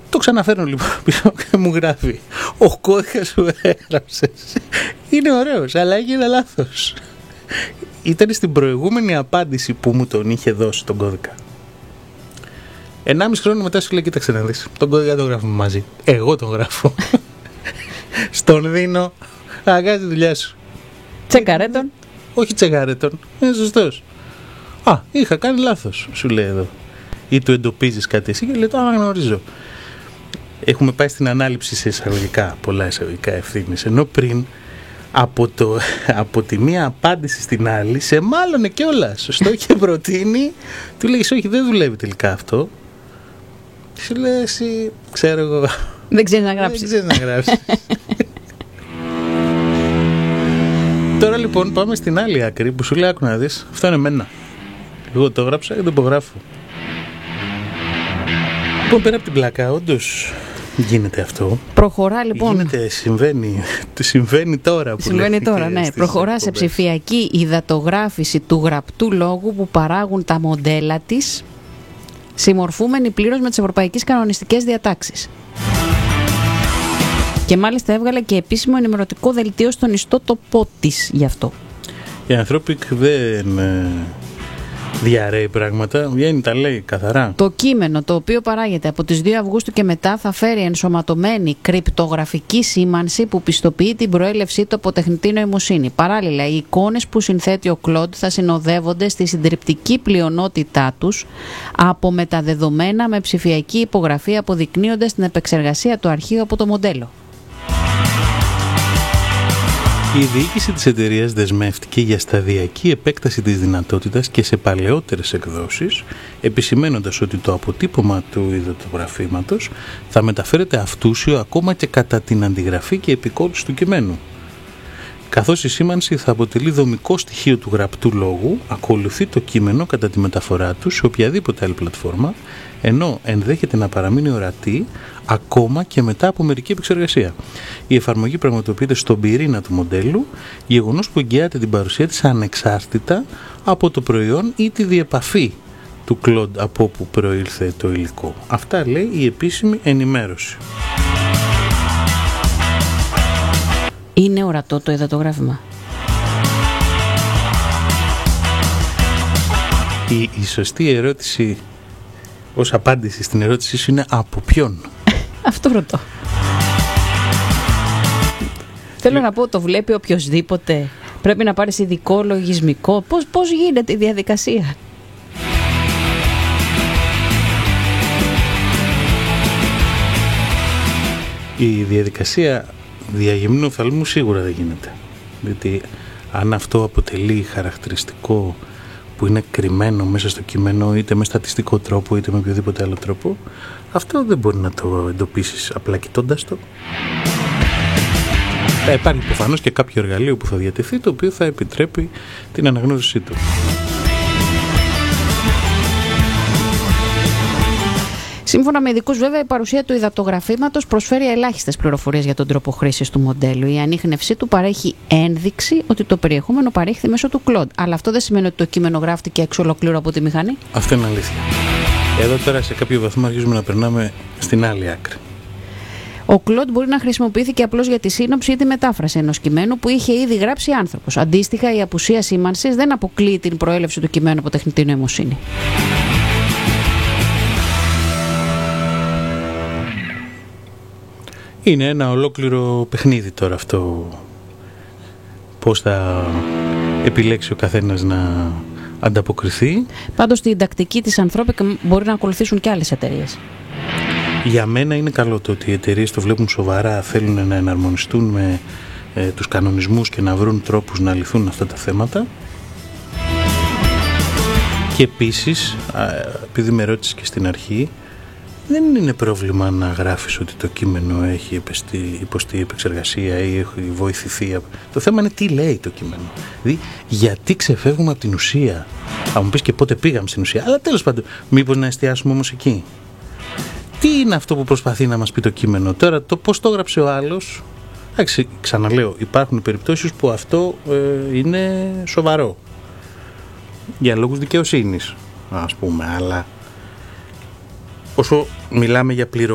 Το ξαναφέρνω λοιπόν πίσω και μου γράφει: ο κώδικας που έγραψες είναι ωραίος, αλλά έγινε λάθος. Ήταν στην προηγούμενη απάντηση που μου τον είχε δώσει τον κώδικα. 1,5 χρόνο μετά σου λέει: κοίταξε να δεις, τον κώδικα τον γράφουμε μαζί. Εγώ τον γράφω. Στον δίνω, θα κάνεις τη δουλειά σου. Τσεκάρε τον. Όχι τσεκάρε τον, είναι σωστός. Α, είχα κάνει λάθος, σου λέει εδώ. Ή του εντοπίζεις κάτι εσύ και λέει: το αναγνωρίζω. Έχουμε πάει στην ανάληψη σε εισαγωγικά, πολλά εισαγωγικά ευθύνες. Ενώ πριν από τη μία απάντηση στην άλλη, σε μάλλονε κιόλας. Σωστό, είχε προτείνει, του λέγεις: όχι, δεν δουλεύει τελικά αυτό. Σου λέει: εσύ, ξέρω εγώ. Δεν ξέρεις να γράψεις. Τώρα λοιπόν πάμε στην άλλη άκρη που σου λέει: άκου να δεις, αυτό είναι εμένα. Εγώ το έγραψα και το υπογράφω. Λοιπόν, πέρα από την πλάκα, όντως γίνεται αυτό. Προχωρά λοιπόν. Συμβαίνει τώρα. Συμβαίνει τώρα, ναι. Προχωρά σε ψηφιακή υδατογράφηση του γραπτού λόγου που παράγουν τα μοντέλα της, συμμορφούμενοι πλήρως με τις ευρωπαϊκές κανονιστικές διατάξεις. Και μάλιστα έβγαλε και επίσημο ενημερωτικό δελτίο στον ιστότοπό της γι' αυτό. Η Anthropic δεν διαρρέει πράγματα, βγαίνει, τα λέει καθαρά. Το κείμενο, το οποίο παράγεται από τις 2 Αυγούστου και μετά, θα φέρει ενσωματωμένη κρυπτογραφική σήμανση που πιστοποιεί την προέλευσή του από τεχνητή νοημοσύνη. Παράλληλα, οι εικόνες που συνθέτει ο Claude θα συνοδεύονται στη συντριπτική πλειονότητά τους από μεταδεδομένα με ψηφιακή υπογραφή, αποδεικνύοντας την επεξεργασία του αρχείου από το μοντέλο. Η διοίκηση της εταιρείας δεσμεύτηκε για σταδιακή επέκταση της δυνατότητας και σε παλαιότερες εκδόσεις, επισημαίνοντας ότι το αποτύπωμα του υδατογραφήματος θα μεταφέρεται αυτούσιο ακόμα και κατά την αντιγραφή και επικόλυση του κειμένου. Καθώς η σήμανση θα αποτελεί δομικό στοιχείο του γραπτού λόγου, ακολουθεί το κείμενο κατά τη μεταφορά του σε οποιαδήποτε άλλη πλατφόρμα, ενώ ενδέχεται να παραμείνει ορατή ακόμα και μετά από μερική επεξεργασία. Η εφαρμογή πραγματοποιείται στον πυρήνα του μοντέλου, γεγονός που εγγυάται την παρουσία της ανεξάρτητα από το προϊόν ή τη διεπαφή του Claude από όπου προήλθε το υλικό. Αυτά λέει η επίσημη ενημέρωση. Είναι ορατό το υδατογράφημα? Η σωστή ερώτηση ως απάντηση στην ερώτησή σου είναι: από ποιον? Αυτό ρωτώ. Θέλω να πω, το βλέπει οποιοσδήποτε? Πρέπει να πάρεις ειδικό λογισμικό? Πώς γίνεται η διαδικασία? Η διαδικασία διαγυμνού οφθαλμού σίγουρα δεν γίνεται. Γιατί αν αυτό αποτελεί χαρακτηριστικό που είναι κρυμμένο μέσα στο κείμενο, είτε με στατιστικό τρόπο είτε με οποιοδήποτε άλλο τρόπο, αυτό δεν μπορεί να το εντοπίσεις απλά κοιτώντας το. Θα υπάρχει προφανώς και κάποιο εργαλείο που θα διατεθεί, το οποίο θα επιτρέπει την αναγνώρισή του. Σύμφωνα με ειδικούς, βέβαια, η παρουσία του υδατογραφήματος προσφέρει ελάχιστες πληροφορίες για τον τρόπο χρήσης του μοντέλου. Η ανίχνευσή του παρέχει ένδειξη ότι το περιεχόμενο παρέχεται μέσω του Claude. Αλλά αυτό δεν σημαίνει ότι το κείμενο γράφτηκε εξ ολοκλήρου από τη μηχανή. Αυτό είναι αλήθεια. Εδώ τώρα σε κάποιο βαθμό αρχίζουμε να περνάμε στην άλλη άκρη. Ο Claude μπορεί να χρησιμοποιήθηκε απλώς για τη σύνοψη ή τη μετάφραση ενός κειμένου που είχε ήδη γράψει άνθρωπος. Αντίστοιχα, η απουσία σήμανσης δεν αποκλείει την προέλευση του κειμένου από τεχνητή νοημοσύνη. Είναι ένα ολόκληρο παιχνίδι τώρα αυτό. Πώς θα επιλέξει ο καθένας να ανταποκριθεί. Πάντως την τακτική της Anthropic μπορεί να ακολουθήσουν και άλλες εταιρείες. Για μένα είναι καλό το ότι οι εταιρείες το βλέπουν σοβαρά, θέλουν να εναρμονιστούν με τους κανονισμούς και να βρουν τρόπους να λυθούν αυτά τα θέματα. Και επίσης, επειδή με ρώτησες και στην αρχή, δεν είναι πρόβλημα να γράφεις ότι το κείμενο έχει υποστεί επεξεργασία ή έχει βοηθηθεί. Το θέμα είναι τι λέει το κείμενο. Δηλαδή, γιατί ξεφεύγουμε από την ουσία. Θα μου πεις και πότε πήγαμε στην ουσία. Αλλά τέλος πάντων, μήπως να εστιάσουμε όμως εκεί. Τι είναι αυτό που προσπαθεί να μας πει το κείμενο. Τώρα, το πώς το έγραψε ο άλλος. Εντάξει, ξαναλέω, υπάρχουν περιπτώσεις που αυτό είναι σοβαρό. Για λόγους δικαιοσύνης, ας πούμε, αλλά όσο μιλάμε για